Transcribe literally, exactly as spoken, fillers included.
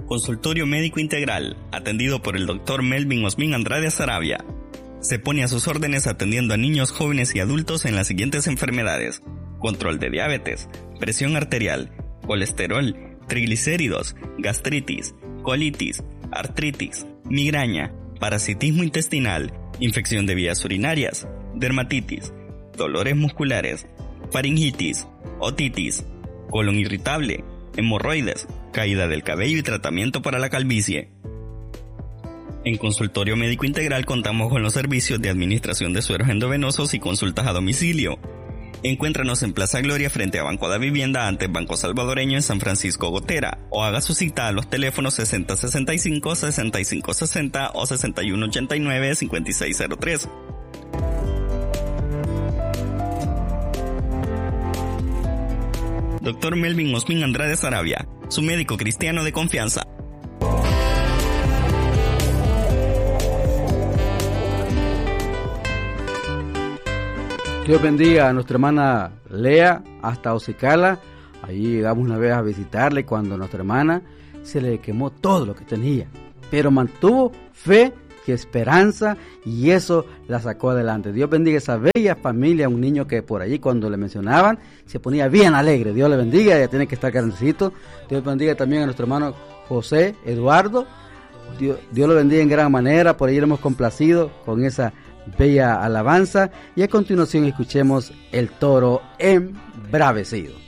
Consultorio Médico Integral, atendido por el doctor Melvin Osmin Andrade Saravia. Se pone a sus órdenes atendiendo a niños, jóvenes y adultos en las siguientes enfermedades: control de diabetes, presión arterial, colesterol, triglicéridos, gastritis, colitis, artritis, migraña, parasitismo intestinal, infección de vías urinarias, dermatitis, dolores musculares, faringitis, otitis, colon irritable, hemorroides, caída del cabello y tratamiento para la calvicie. En Consultorio Médico Integral contamos con los servicios de administración de sueros endovenosos y consultas a domicilio. Encuéntranos en Plaza Gloria frente a Banco de Vivienda, antes Banco Salvadoreño en San Francisco Gotera, o haga su cita a los teléfonos sesenta sesenta y cinco, sesenta y cinco sesenta o sesenta y uno ochenta y nueve, cincuenta y seis cero tres. doctor Melvin Osmin Andrade Saravia, su médico cristiano de confianza. Dios bendiga a nuestra hermana Lea hasta Ocicala. Allí llegamos una vez a visitarle cuando a nuestra hermana se le quemó todo lo que tenía, pero mantuvo fe y esperanza y eso la sacó adelante. Dios bendiga a esa bella familia, un niño que por allí cuando le mencionaban se ponía bien alegre. Dios le bendiga, ella tiene que estar grandecito. Dios bendiga también a nuestro hermano José Eduardo. Dios, Dios lo bendiga en gran manera. Por ahí lo hemos complacido con esa bella alabanza y a continuación escuchemos El Toro Embravecido.